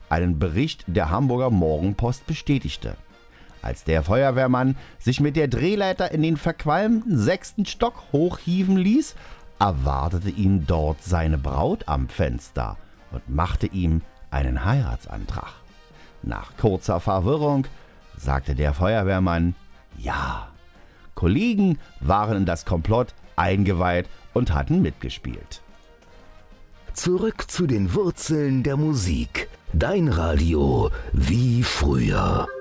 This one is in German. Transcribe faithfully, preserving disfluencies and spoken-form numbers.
einen Bericht der Hamburger Morgenpost bestätigte. Als der Feuerwehrmann sich mit der Drehleiter in den verqualmten sechsten Stock hochhieven ließ, erwartete ihn dort seine Braut am Fenster und machte ihm einen Heiratsantrag. Nach kurzer Verwirrung sagte der Feuerwehrmann ja. Kollegen waren in das Komplott eingeweiht und hatten mitgespielt. Zurück zu den Wurzeln der Musik. Dein Radio wie früher.